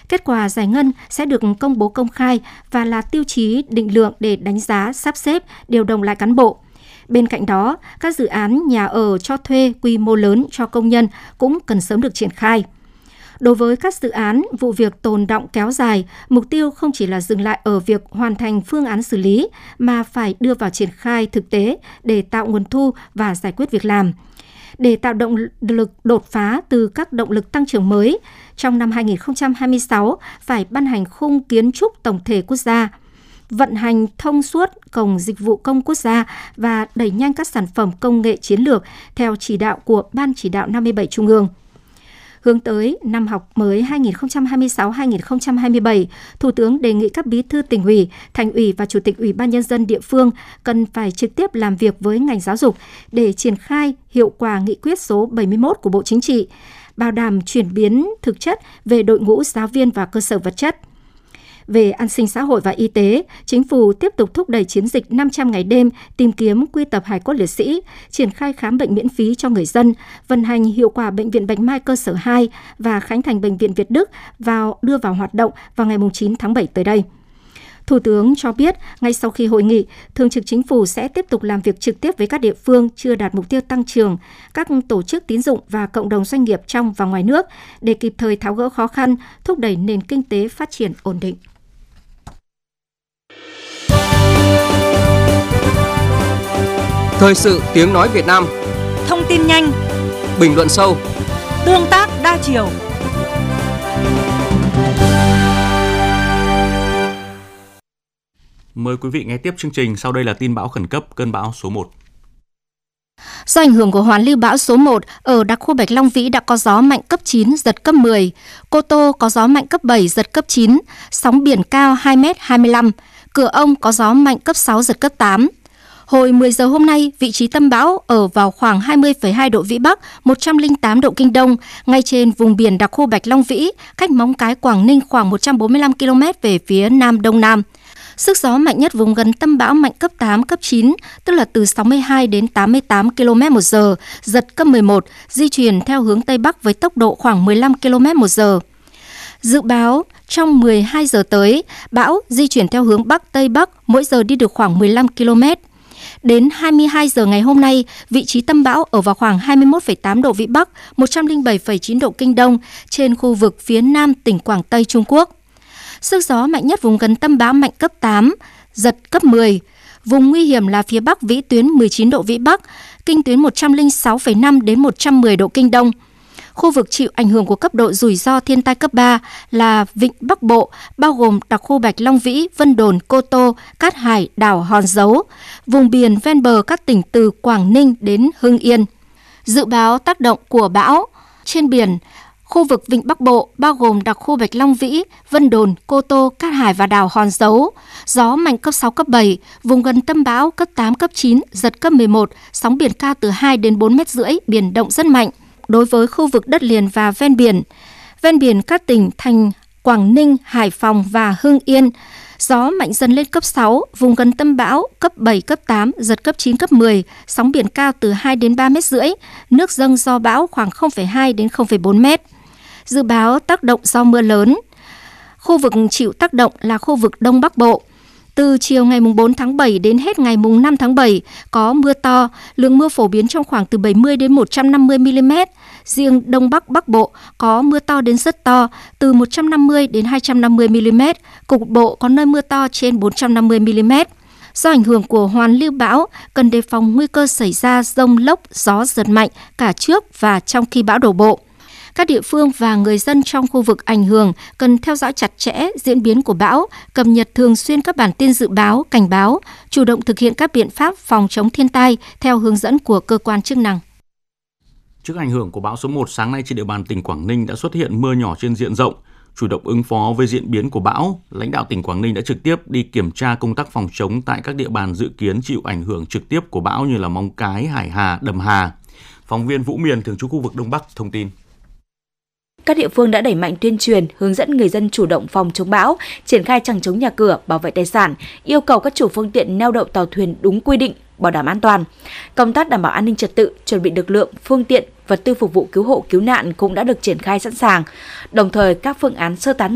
Kết quả giải ngân sẽ được công bố công khai và là tiêu chí định lượng để đánh giá, sắp xếp, điều động lại cán bộ. Bên cạnh đó, các dự án nhà ở cho thuê quy mô lớn cho công nhân cũng cần sớm được triển khai. Đối với các dự án, vụ việc tồn đọng kéo dài, mục tiêu không chỉ là dừng lại ở việc hoàn thành phương án xử lý, mà phải đưa vào triển khai thực tế để tạo nguồn thu và giải quyết việc làm. Để tạo động lực đột phá từ các động lực tăng trưởng mới, trong năm 2026 phải ban hành khung kiến trúc tổng thể quốc gia, vận hành thông suốt cổng dịch vụ công quốc gia và đẩy nhanh các sản phẩm công nghệ chiến lược theo chỉ đạo của Ban Chỉ đạo 57 Trung ương. Hướng tới năm học mới 2026-2027, Thủ tướng đề nghị các bí thư tỉnh ủy, thành ủy và chủ tịch Ủy ban Nhân dân địa phương cần phải trực tiếp làm việc với ngành giáo dục để triển khai hiệu quả nghị quyết số 71 của Bộ Chính trị, bảo đảm chuyển biến thực chất về đội ngũ giáo viên và cơ sở vật chất. Về an sinh xã hội và y tế, Chính phủ tiếp tục thúc đẩy chiến dịch 500 ngày đêm tìm kiếm quy tập hài cốt liệt sĩ, triển khai khám bệnh miễn phí cho người dân, vận hành hiệu quả Bệnh viện Bạch Mai cơ sở 2 và khánh thành Bệnh viện Việt Đức đưa vào hoạt động vào ngày 9 tháng 7 tới đây. Thủ tướng cho biết, ngay sau khi hội nghị, Thường trực Chính phủ sẽ tiếp tục làm việc trực tiếp với các địa phương chưa đạt mục tiêu tăng trưởng, các tổ chức tín dụng và cộng đồng doanh nghiệp trong và ngoài nước để kịp thời tháo gỡ khó khăn, thúc đẩy nền kinh tế phát triển ổn định. Thời sự tiếng nói Việt Nam. Thông tin nhanh, bình luận sâu, tương tác đa chiều. Mời quý vị nghe tiếp chương trình, sau đây là tin bão khẩn cấp cơn bão số 1. Do ảnh hưởng của hoàn lưu bão số 1, ở đặc khu Bạch Long Vĩ đã có gió mạnh cấp 9, giật cấp 10. Cô Tô có gió mạnh cấp 7, giật cấp 9, sóng biển cao 2,25 m. Cửa Ông có gió mạnh cấp 6, giật cấp 8. Hồi 10 giờ hôm nay, vị trí tâm bão ở vào khoảng 20,2 độ Vĩ Bắc, 108 độ Kinh Đông, ngay trên vùng biển đặc khu Bạch Long Vĩ, cách Móng Cái, Quảng Ninh khoảng 145 km về phía Nam Đông Nam. Sức gió mạnh nhất vùng gần tâm bão mạnh cấp 8, cấp 9, tức là từ 62 đến 88 km/h, giật cấp 11, di chuyển theo hướng Tây Bắc với tốc độ khoảng 15 km/h. Dự báo trong 12 giờ tới, bão di chuyển theo hướng Bắc Tây Bắc, mỗi giờ đi được khoảng 15 km. Đến 22 giờ ngày hôm nay, vị trí tâm bão ở vào khoảng 21,8 độ Vĩ Bắc, 107,9 độ Kinh Đông trên khu vực phía Nam tỉnh Quảng Tây Trung Quốc. Sức gió mạnh nhất vùng gần tâm bão mạnh cấp 8, giật cấp 10. Vùng nguy hiểm là phía Bắc vĩ tuyến 19 độ Vĩ Bắc, kinh tuyến 106,5 đến 110 độ Kinh Đông. Khu vực chịu ảnh hưởng của cấp độ rủi ro thiên tai cấp 3 là Vịnh Bắc Bộ, bao gồm đặc khu Bạch Long Vĩ, Vân Đồn, Cô Tô, Cát Hải, đảo Hòn Dấu, vùng biển ven bờ các tỉnh từ Quảng Ninh đến Hưng Yên. Dự báo tác động của bão trên biển, khu vực Vịnh Bắc Bộ, bao gồm đặc khu Bạch Long Vĩ, Vân Đồn, Cô Tô, Cát Hải và đảo Hòn Dấu, gió mạnh cấp 6, cấp 7, vùng gần tâm bão cấp 8, cấp 9, giật cấp 11, sóng biển cao từ 2 đến 4,5 m, biển động rất mạnh. Đối với khu vực đất liền và ven biển các tỉnh thành Quảng Ninh, Hải Phòng và Hưng Yên, gió mạnh dần lên cấp 6, vùng gần tâm bão cấp 7, cấp 8, giật cấp 9, cấp 10, sóng biển cao từ 2 đến 3,5 m, nước dâng do bão khoảng 0,2 đến 0,4 m. Dự báo tác động do mưa lớn. Khu vực chịu tác động là khu vực Đông Bắc Bộ. Từ chiều ngày 4 tháng 7 đến hết ngày 5 tháng 7 có mưa to, lượng mưa phổ biến trong khoảng từ 70 đến 150 mm. Riêng Đông Bắc Bắc Bộ có mưa to đến rất to, từ 150 đến 250 mm, cục bộ có nơi mưa to trên 450 mm. Do ảnh hưởng của hoàn lưu bão, cần đề phòng nguy cơ xảy ra dông lốc, gió giật mạnh cả trước và trong khi bão đổ bộ. Các địa phương và người dân trong khu vực ảnh hưởng cần theo dõi chặt chẽ diễn biến của bão, cập nhật thường xuyên các bản tin dự báo, cảnh báo, chủ động thực hiện các biện pháp phòng chống thiên tai theo hướng dẫn của cơ quan chức năng. Trước ảnh hưởng của bão số 1, sáng nay trên địa bàn tỉnh Quảng Ninh đã xuất hiện mưa nhỏ trên diện rộng. Chủ động ứng phó với diễn biến của bão, lãnh đạo tỉnh Quảng Ninh đã trực tiếp đi kiểm tra công tác phòng chống tại các địa bàn dự kiến chịu ảnh hưởng trực tiếp của bão như là Móng Cái, Hải Hà, Đầm Hà. Phóng viên Vũ Miền, thường trú khu vực Đông Bắc thông tin. Các địa phương đã đẩy mạnh tuyên truyền, hướng dẫn người dân chủ động phòng chống bão, triển khai chằng chống nhà cửa, bảo vệ tài sản, yêu cầu các chủ phương tiện neo đậu tàu thuyền đúng quy định, bảo đảm an toàn. Công tác đảm bảo an ninh trật tự, chuẩn bị lực lượng, phương tiện, vật tư phục vụ cứu hộ cứu nạn cũng đã được triển khai sẵn sàng. Đồng thời, các phương án sơ tán